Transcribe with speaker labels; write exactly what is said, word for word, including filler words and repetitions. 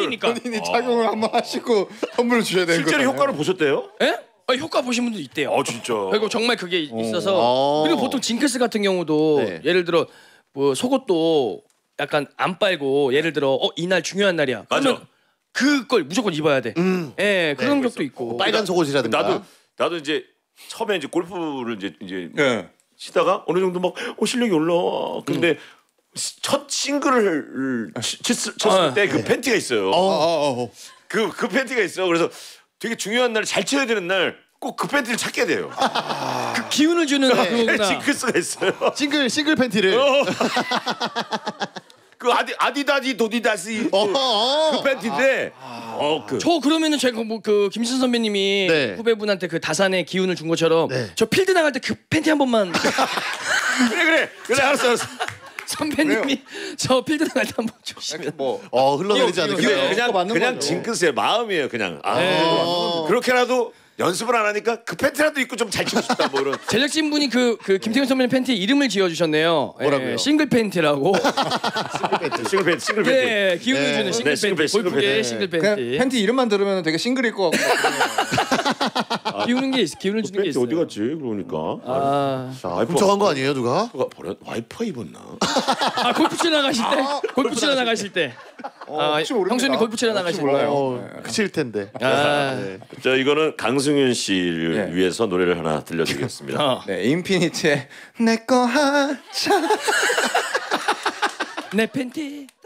Speaker 1: 선물이니까.
Speaker 2: 본인이 착용을 한번 하시고 선물을 주셔야 되는 거예요.
Speaker 3: 실제로 효과를 보셨대요?
Speaker 1: 예? 아, 효과 보신 분도 있대요.
Speaker 3: 아 진짜.
Speaker 1: 그리고 정말 그게 있어서
Speaker 2: 어.
Speaker 1: 그리고 보통 징크스 같은 경우도
Speaker 2: 네.
Speaker 1: 예를 들어 뭐 속옷도 약간 안 빨고 예를 들어 어 이날 중요한 날이야. 그러면
Speaker 3: 맞아.
Speaker 1: 그걸 무조건 입어야 돼.
Speaker 2: 음.
Speaker 1: 예, 그런
Speaker 2: 네,
Speaker 1: 적도 있고.
Speaker 2: 빨간 속옷이라든가.
Speaker 3: 나도 나도 이제 처음에 이제 골프를 이제 이제
Speaker 2: 네.
Speaker 3: 치다가 어느 정도 막 어, 실력이 올라와. 근데 시- 첫 싱글을 치- 쳤을, 쳤을
Speaker 1: 어.
Speaker 3: 때 그 팬티가 있어요.
Speaker 2: 어, 어, 어.
Speaker 3: 그 그 팬티가 있어. 그래서 되게 중요한 날 잘 쳐야 되는 날 꼭 그 팬티를 찾게 돼요.
Speaker 1: 그 기운을 주는 그거구나.
Speaker 3: 징크스가 있어요.
Speaker 2: 싱글 싱글 팬티를.
Speaker 3: 어. 그 아디 아디다디 도디다시 그,
Speaker 2: 어, 어.
Speaker 3: 그 팬티인데 어그
Speaker 1: 저 그러면은 제가 뭐 그 김신 선배님이
Speaker 2: 네.
Speaker 1: 후배분한테 그 다산의 기운을 준 것처럼
Speaker 2: 네.
Speaker 1: 저 필드 나갈 때 그 팬티 한 번만
Speaker 3: 그래 그래 그래 알았어 알았어.
Speaker 1: 선배님이 저 필드 나갈 때 한 번 주시면
Speaker 2: 뭐 어, 흘러내리지
Speaker 1: 이거, 이거,
Speaker 2: 않을까요?
Speaker 3: 그냥 그냥,
Speaker 2: 맞는
Speaker 3: 그냥
Speaker 2: 거죠.
Speaker 3: 징크스의 마음이에요 그냥. 아,
Speaker 2: 어.
Speaker 3: 그렇게라도 연습을 안 하니까 그 팬티라도 입고 좀 잘 치고 싶다 뭐 이런.
Speaker 1: 제작진 분이 그, 그 김태균 선배님 팬티 이름을 지어주셨네요.
Speaker 2: 뭐라고요?
Speaker 1: 예, 싱글 팬티라고.
Speaker 3: 싱글 팬티 싱글 팬티.
Speaker 1: 예, 기운을
Speaker 2: 네.
Speaker 1: 주는 싱글
Speaker 3: 네, 싱글
Speaker 1: 팬티.
Speaker 3: 팬티, 싱글
Speaker 1: 골프계의
Speaker 3: 팬티.
Speaker 1: 싱글
Speaker 4: 그냥
Speaker 1: 팬티.
Speaker 4: 팬티 이름만 들으면 되게 싱글일 것 같고.
Speaker 1: 기우는 게 있, 기운을 주는 게
Speaker 3: 팬티
Speaker 1: 있어요.
Speaker 3: 어디 갔지 그러니까.
Speaker 1: 아,
Speaker 2: 자, 훔쳐간 거 아니에요, 누가?
Speaker 3: 누가 버려 와이퍼 입었나?
Speaker 1: 아 골프 치러 나가실 때, 골프 치러 나가실 때. 아,
Speaker 4: 혹시 모릅니다.
Speaker 1: 형수님 골프 치러
Speaker 4: 혹시
Speaker 1: 나가실 때.
Speaker 4: 몰라요.
Speaker 2: 어, 그칠 텐데.
Speaker 1: 아,
Speaker 2: 네.
Speaker 3: 자 이거는 강승윤 씨를
Speaker 4: 네.
Speaker 3: 위해서 노래를 하나 들려드리겠습니다.
Speaker 1: 어.
Speaker 4: 네, 인피니트의 내거 하자.
Speaker 1: 내 팬티.